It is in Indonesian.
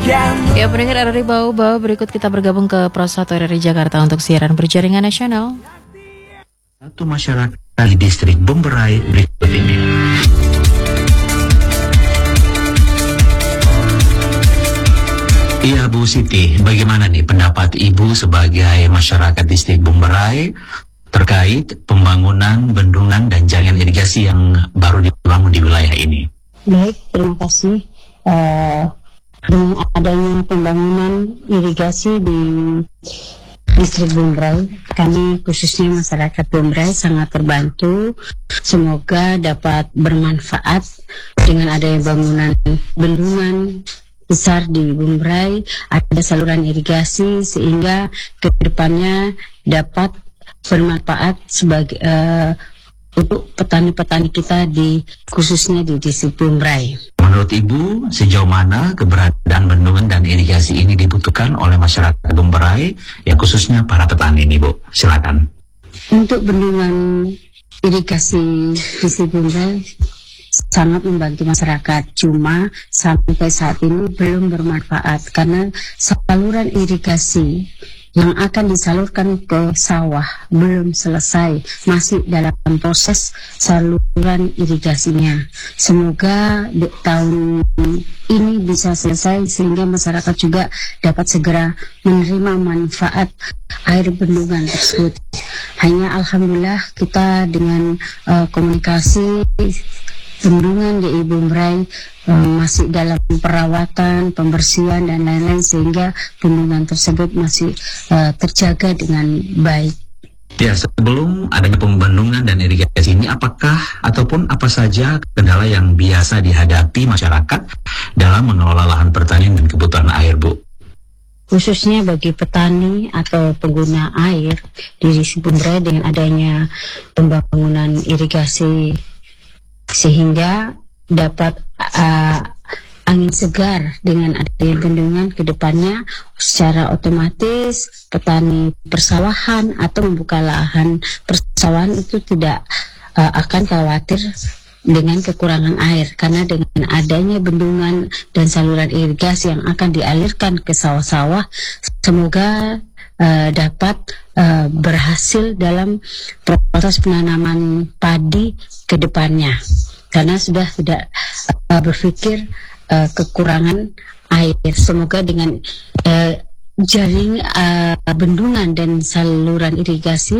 Ya, pendengar RRI Bau-Bau, berikut kita bergabung ke Pros 1 RRI Jakarta untuk siaran berjaringan nasional. Satu masyarakat di distrik Bomberai berikut ini. Iya Bu Siti, bagaimana nih pendapat Ibu sebagai masyarakat distrik Bomberai terkait pembangunan bendungan dan jaringan irigasi yang baru dibangun di wilayah ini? Baik, terima kasih. Dengan adanya pembangunan irigasi di distrik Bomberai, kami khususnya masyarakat Bomberai sangat terbantu. Semoga dapat bermanfaat dengan adanya bangunan bendungan besar di Bomberai, ada saluran irigasi sehingga kedepannya dapat bermanfaat sebagai untuk petani-petani kita khususnya di distrik Bomberai. Menurut Ibu, sejauh mana keberadaan bendungan dan irigasi ini dibutuhkan oleh masyarakat Bomberai, ya khususnya para petani ini Bu? Silakan. Untuk bendungan irigasi distrik Bomberai sangat membantu masyarakat, cuma sampai saat ini belum bermanfaat karena saluran irigasi yang akan disalurkan ke sawah belum selesai, masih dalam proses saluran irigasinya. Semoga di tahun ini bisa selesai sehingga masyarakat juga dapat segera menerima manfaat air bendungan tersebut. Hanya alhamdulillah kita dengan komunikasi bendungan di Bomberai masih dalam perawatan, pembersihan dan lain-lain sehingga bendungan tersebut masih terjaga dengan baik. Ya, sebelum adanya pembendungan dan irigasi ini, apakah ataupun apa saja kendala yang biasa dihadapi masyarakat dalam mengelola lahan pertanian dan kebutuhan air, Bu? Khususnya bagi petani atau pengguna air di distrik Bomberai dengan adanya pembangunan irigasi sehingga dapat angin segar dengan adanya bendungan ke depannya secara otomatis petani persawahan atau membuka lahan persawahan itu tidak akan khawatir dengan kekurangan air karena dengan adanya bendungan dan saluran irigasi yang akan dialirkan ke sawah-sawah semoga dapat berhasil dalam proses penanaman padi ke depannya karena sudah tidak berpikir kekurangan air. Semoga dengan jaring bendungan dan saluran irigasi